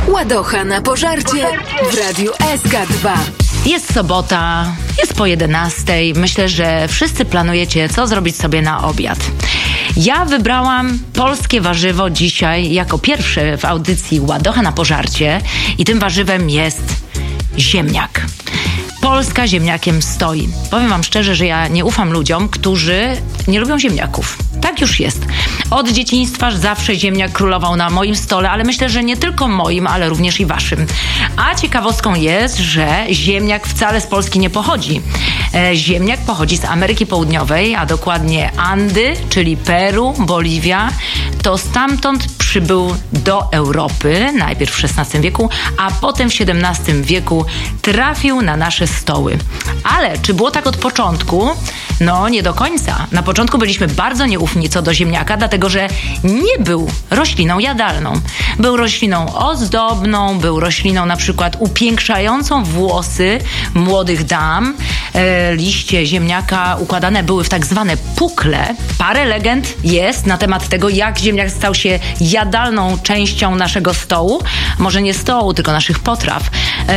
Ładocha na pożarcie w Radiu SK2. Jest sobota, jest po 11:00. Myślę, że wszyscy planujecie, co zrobić sobie na obiad. Ja wybrałam polskie warzywo dzisiaj jako pierwsze w audycji Ładocha na pożarcie i tym warzywem jest ziemniak. Polska ziemniakiem stoi. Powiem wam szczerze, że ja nie ufam ludziom, którzy nie lubią ziemniaków. Tak już jest. Od dzieciństwa zawsze ziemniak królował na moim stole, ale myślę, że nie tylko moim, ale również i waszym. A ciekawostką jest, że ziemniak wcale z Polski nie pochodzi. Ziemniak pochodzi z Ameryki Południowej, a dokładnie Andy, czyli Peru, Boliwia. To stamtąd przybył do Europy, najpierw w XVI wieku, a potem w XVII wieku trafił na nasze stoły. Ale czy było tak od początku? No, nie do końca. Na początku byliśmy bardzo nieufni co do ziemniaka, dlatego że nie był rośliną jadalną. Był rośliną ozdobną, był rośliną na przykład upiększającą włosy młodych dam. Liście ziemniaka układane były w tak zwane pukle. Parę legend jest na temat tego, jak ziemniak stał się jadalną częścią naszego stołu. Może nie stołu, tylko naszych potraw.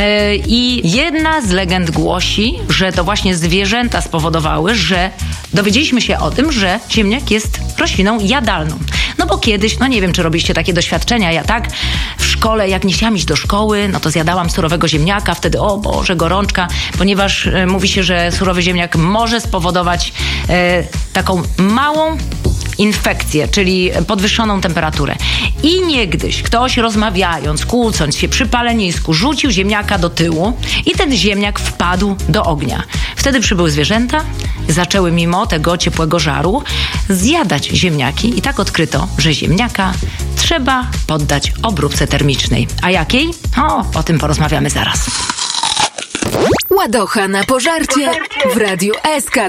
I jedna z legend głosi, że to właśnie zwierzęta spowodowały, że dowiedzieliśmy się o tym, że ziemniak jest rośliną jadalną. No bo kiedyś, no nie wiem, czy robiliście takie doświadczenia, ja tak w szkole, jak nie chciałam iść do szkoły, no to zjadałam surowego ziemniaka, wtedy o Boże, gorączka, ponieważ mówi się, że surowy ziemniak może spowodować taką małą infekcję, czyli podwyższoną temperaturę. I niegdyś ktoś rozmawiając, kłócąc się przy palenisku, rzucił ziemniaka do tyłu i ten ziemniak wpadł do ognia. Wtedy przybyły zwierzęta, zaczęły mimo tego ciepłego żaru zjadać ziemniaki i tak odkryto, że ziemniaka trzeba poddać obróbce termicznej. A jakiej? O tym porozmawiamy zaraz. Ładocha na pożarcie w Radiu SK2.